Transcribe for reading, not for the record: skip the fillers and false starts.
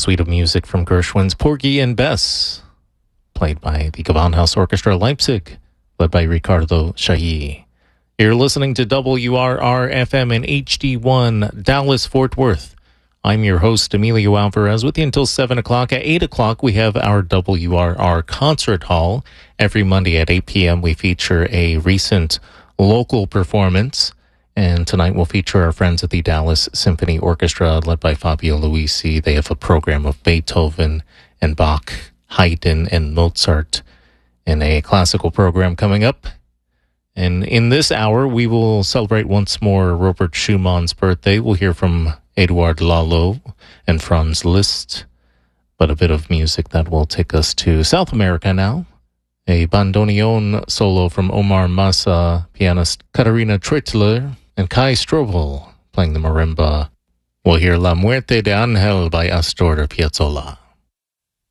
suite of music from Gershwin's Porgy and Bess, played by the Gewandhaus Orchestra Leipzig, led by Ricardo Chailly. You're listening to WRR-FM in HD1, Dallas-Fort Worth. I'm your host, Emilio Alvarez, with you until 7 o'clock. At 8 o'clock, we have our WRR Concert Hall. Every Monday at 8 p.m., we feature a recent local performance. And tonight we'll feature our friends at the Dallas Symphony Orchestra, led by Fabio Luisi. They have a program of Beethoven and Bach, Haydn and Mozart, and a classical program coming up. And in this hour, we will celebrate once more Robert Schumann's birthday. We'll hear from Edouard Lalo and Franz Liszt, but a bit of music that will take us to South America now. A bandoneon solo from Omar Massa, pianist Katarina Treutler, and Kai Strobel playing the marimba. We'll hear La Muerte de Angel by Astor Piazzolla.